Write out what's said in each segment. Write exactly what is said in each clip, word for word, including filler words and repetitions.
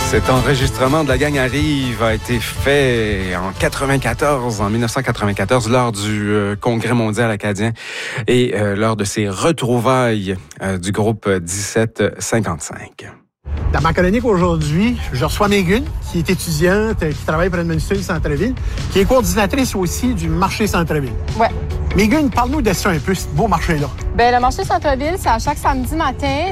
Cet enregistrement de La Gang arrive a été fait en quatre-vingt-quatorze, en dix-neuf cent quatre-vingt-quatorze, lors du euh, Congrès mondial acadien et euh, lors de ses retrouvailles euh, du groupe dix-sept cinquante-cinq. Dans ma chronique aujourd'hui, je reçois Megan, qui est étudiante, qui travaille pour Edmundston Centre-Ville, qui est coordinatrice aussi du marché Centre-Ville. Ouais. Megan, parle-nous de ça un peu, ce beau marché-là. Bien, le marché Centre-Ville, c'est à chaque samedi matin.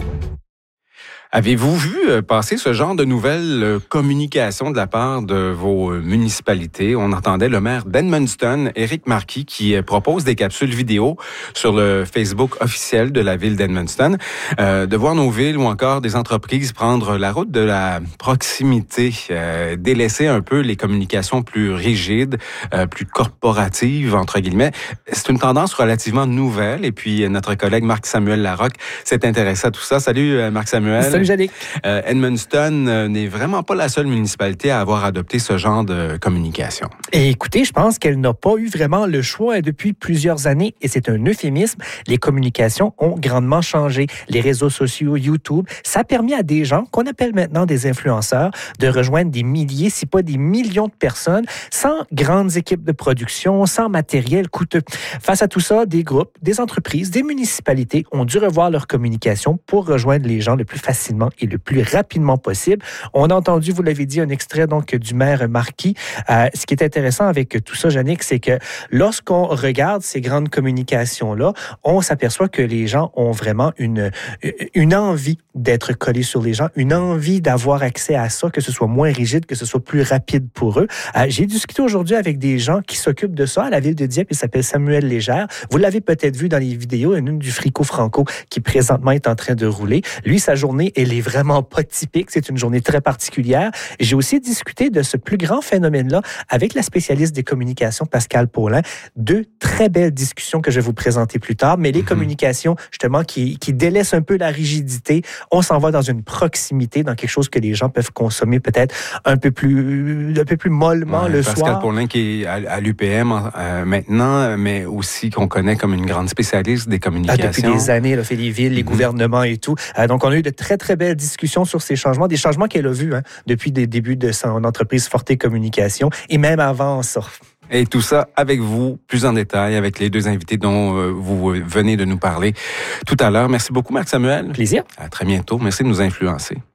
Avez-vous vu passer ce genre de nouvelles communications de la part de vos municipalités? On entendait le maire d'Edmundston, Éric Marquis, qui propose des capsules vidéo sur le Facebook officiel de la ville d'Edmundston, euh, de voir nos villes ou encore des entreprises prendre la route de la proximité, euh, délaisser un peu les communications plus rigides, euh, plus corporatives, entre guillemets. C'est une tendance relativement nouvelle et puis notre collègue Marc-Samuel Larocque s'est intéressé à tout ça. Salut Marc-Samuel. Salut Jannick. Euh, Edmundston euh, n'est vraiment pas la seule municipalité à avoir adopté ce genre de communication. Et écoutez, je pense qu'elle n'a pas eu vraiment le choix depuis plusieurs années, et c'est un euphémisme. Les communications ont grandement changé. Les réseaux sociaux, YouTube, ça a permis à des gens, qu'on appelle maintenant des influenceurs, de rejoindre des milliers, si pas des millions de personnes, sans grandes équipes de production, sans matériel coûteux. Face à tout ça, des groupes, des entreprises, des municipalités ont dû revoir leur communication pour rejoindre les gens le plus facilement et le plus rapidement possible. On a entendu, vous l'avez dit, un extrait donc du maire Marquis. Euh, ce qui est intéressant avec tout ça, Jannick, c'est que lorsqu'on regarde ces grandes communications-là, on s'aperçoit que les gens ont vraiment une, une envie d'être collés sur les gens, une envie d'avoir accès à ça, que ce soit moins rigide, que ce soit plus rapide pour eux. Euh, j'ai discuté aujourd'hui avec des gens qui s'occupent de ça à la ville de Dieppe. Il s'appelle Samuel Légère. Vous l'avez peut-être vu dans les vidéos, une du Frico Franco qui présentement est en train de rouler. Lui, sa journée, elle est vraiment pas typique. C'est une journée très particulière. J'ai aussi discuté de ce plus grand phénomène-là avec la spécialiste des communications, Pascale Paulin. Deux très belles discussions que je vais vous présenter plus tard. Mais les mm-hmm. communications, justement, qui, qui délaissent un peu la rigidité, on s'en va dans une proximité, dans quelque chose que les gens peuvent consommer peut-être un peu plus, un peu plus mollement ouais, le Pascale soir. Pascale Paulin qui est à, à l'U P M euh, maintenant, mais aussi qu'on connaît comme une grande spécialiste des communications. Ah, depuis des années, elle a fait les villes, les mm-hmm. gouvernements et tout. Euh, donc, on a eu de très, très belles discussions sur ces changements, des changements qu'elle a vus hein, depuis les débuts de son entreprise Forte Communication et même avant ça. Et tout ça avec vous, plus en détail, avec les deux invités dont euh, vous venez de nous parler tout à l'heure. Merci beaucoup, Marc-Samuel. Plaisir. À très bientôt. Merci de nous influencer.